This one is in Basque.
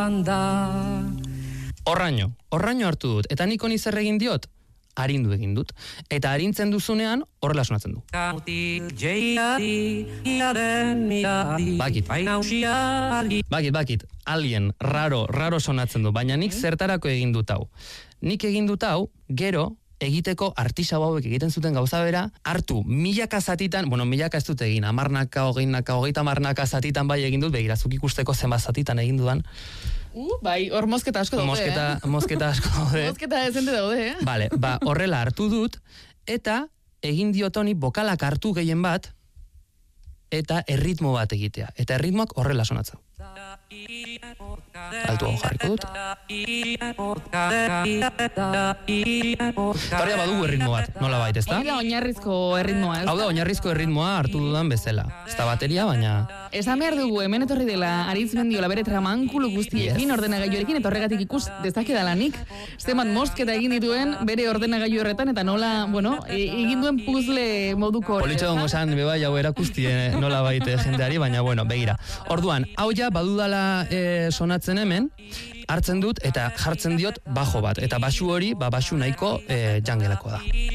Horraino hartu dut, eta nik honi zer egin diot? Arindu egin dut. Eta arintzen duzunean, horrela sonatzen du. Bakit, alien, raro sonatzen du, baina nik zertarako egin dut hau. Nik egin dut hau, gero, egiteko artisau hauek egiten zuten gauza bera, hartu milaka zatitan, milaka ez dut egin, 10naka, 30naka zatitan bai egin dut, begirazuk ikusteko zenbat zatitan egin dudan. Bai, hor mosketa asko daude, Mosketa asko daude. Mosketa ezente daude, Vale, horrela hartu dut, eta egin diotoni bokalak hartu gehien bat, eta erritmo bat egitea. Eta erritmoak horrela sonatzen. Altu hau jarriko dut. Horria badugu erritmo bat, nola bait, ezta? Hori da oinarrizko erritmoa, ez da? Hau da oinarrizko erritmoa hartu dudan bezala. Ez da bateria, baina... Esan behar dugu, hemen etorri dela Aritz Mendiola bere tramankulu guztiekin ordenagailuarekin, eta horregatik ikus dezakedalanik. Zenbat mosketa egin dituen bere ordenagailu horretan, eta nola, egin duen puzzle moduko... Politxo dongo esan, bebai, hau erakustie nola baite jendeari, baina, begira. Orduan, hau ja badudala sonatzen hemen, hartzen dut eta jartzen diot bajo bat. Eta baxu hori, baxu nahiko jangelakoa da.